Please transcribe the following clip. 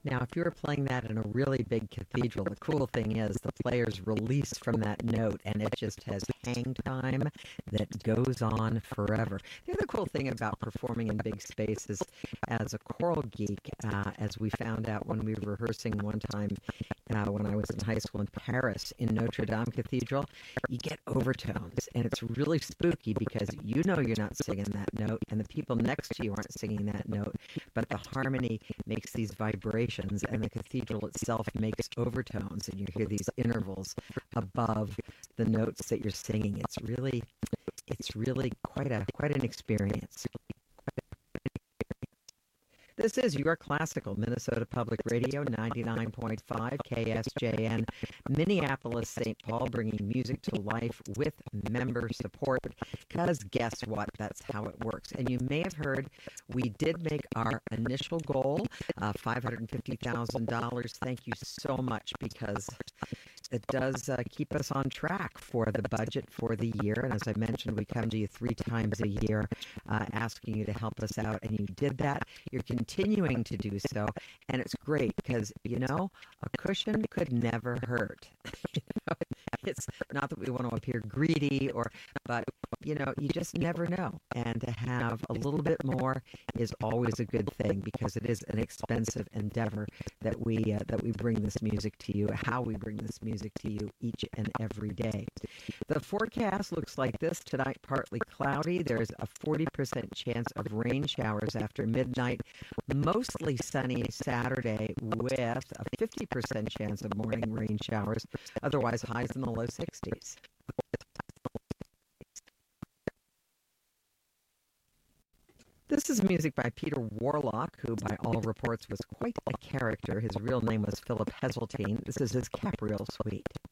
Now, if you were playing that in a really big cathedral, the cool thing is the players release from that note, and it just has hang time that goes on forever. The other cool thing about performing in big spaces as a choral geek, as we found out when we were rehearsing one time when I was in high school in Paris in Notre Dame Cathedral, you get overtones, and it's really spooky because you know you're not singing that note, and the people next to you aren't singing that note, but the harmony makes these vibrations, and the cathedral itself makes overtones, and you hear these intervals above the notes that you're singing. It's really quite an experience. This is your classical Minnesota Public Radio, 99.5 KSJN, Minneapolis, St. Paul, bringing music to life with member support. Because guess what? That's how it works. And you may have heard we did make our initial goal, $550,000. Thank you so much, because it does keep us on track for the budget for the year. And as I mentioned, we come to you 3 times a year asking you to help us out, and you did that. You're continuing to do so, and it's great because, a cushion could never hurt. It's not that we want to appear greedy, but you just never know. And to have a little bit more is always a good thing, because it is an expensive endeavor that we bring this music to you, how we bring this music to you each and every day. The forecast looks like this tonight: partly cloudy. There's a 40% chance of rain showers after midnight. Mostly sunny Saturday with a 50% chance of morning rain showers. Otherwise, highs in the low 60s. This is music by Peter Warlock, who by all reports was quite a character. His real name was Philip Heseltine. This is his Capriole Suite.